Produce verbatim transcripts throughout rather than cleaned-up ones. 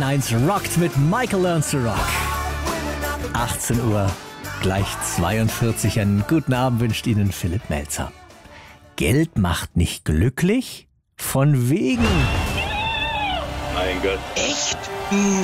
eins rockt mit Michael Learns to Rock. achtzehn Uhr, gleich zweiundvierzig. Einen guten Abend wünscht Ihnen Philipp Melzer. Geld macht nicht glücklich? Von wegen. Mein Gott. Echt? Na.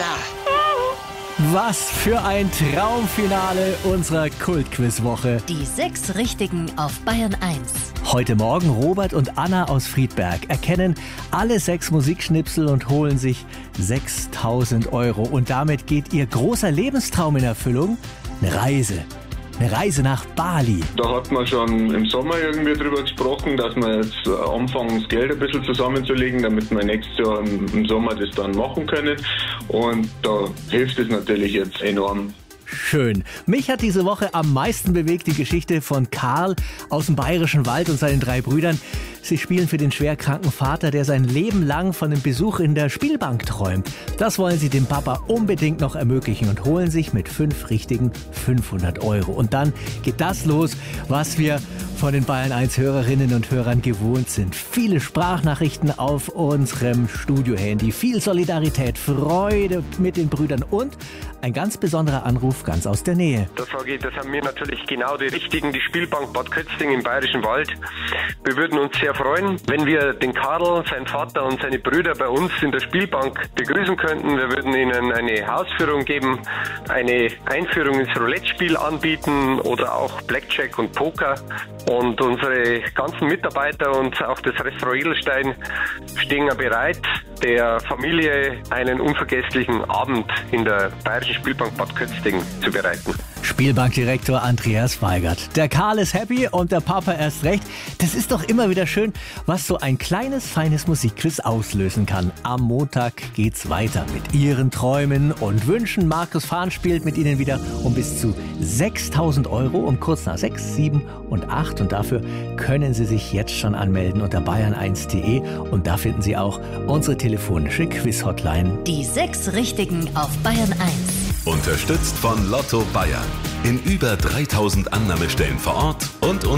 Was für ein Traumfinale unserer Kultquizwoche. Die sechs Richtigen auf Bayern eins. Heute Morgen Robert und Anna aus Friedberg erkennen alle sechs Musikschnipsel und holen sich sechstausend Euro. Und damit geht ihr großer Lebenstraum in Erfüllung. Eine Reise. Eine Reise nach Bali. Da hat man schon im Sommer irgendwie drüber gesprochen, dass wir jetzt anfangen, das Geld ein bisschen zusammenzulegen, damit wir nächstes Jahr im Sommer das dann machen können. Und da hilft es natürlich jetzt enorm. Schön. Mich hat diese Woche am meisten bewegt die Geschichte von Karl aus dem Bayerischen Wald und seinen drei Brüdern. Sie spielen für den schwerkranken Vater, der sein Leben lang von einem Besuch in der Spielbank träumt. Das wollen sie dem Papa unbedingt noch ermöglichen und holen sich mit fünf richtigen fünfhundert Euro. Und dann geht das los, was wir von den Bayern eins Hörerinnen und Hörern gewohnt sind. Viele Sprachnachrichten auf unserem Studiohandy, viel Solidarität, Freude mit den Brüdern und ein ganz besonderer Anruf ganz aus der Nähe. Da sage ich, das haben wir natürlich genau die Richtigen, die Spielbank Bad Kötzting im Bayerischen Wald. Wir würden uns sehr freuen, wenn wir den Karl, seinen Vater und seine Brüder bei uns in der Spielbank begrüßen könnten. Wir würden ihnen eine Hausführung geben, eine Einführung ins Roulette-Spiel anbieten oder auch Blackjack und Poker. Und unsere ganzen Mitarbeiter und auch das Restaurant Edelstein stehen ja bereit, der Familie einen unvergesslichen Abend in der Bayerischen Spielbank Bad Kötzting zu bereiten. Spielbankdirektor Andreas Weigert. Der Karl ist happy und der Papa erst recht. Das ist doch immer wieder schön, was so ein kleines, feines Musikquiz auslösen kann. Am Montag geht's weiter mit Ihren Träumen und Wünschen. Markus Fahn spielt mit Ihnen wieder um bis zu sechstausend Euro um kurz nach sechs, sieben und acht. Und dafür können Sie sich jetzt schon anmelden unter bayern eins punkt de. Und da finden Sie auch unsere telefonische Quiz-Hotline. Die sechs Richtigen auf Bayern eins. Unterstützt von Lotto Bayern. In über dreitausend Annahmestellen vor Ort und